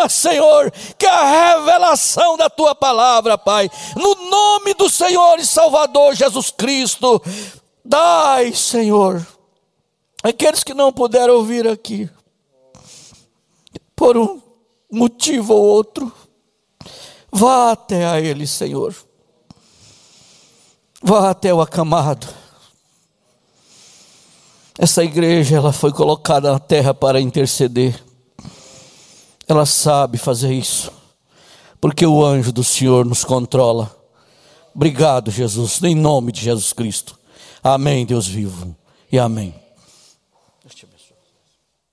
Derrama, Senhor, que a revelação da tua palavra, Pai, no nome do Senhor e Salvador Jesus Cristo, dai, Senhor, aqueles que não puderam ouvir aqui, por um motivo ou outro, vá até a ele, Senhor, vá até o acamado. Essa igreja, ela foi colocada na terra para interceder. Ela sabe fazer isso, porque o anjo do Senhor nos controla. Obrigado, Jesus, em nome de Jesus Cristo. Amém, Deus vivo, e amém.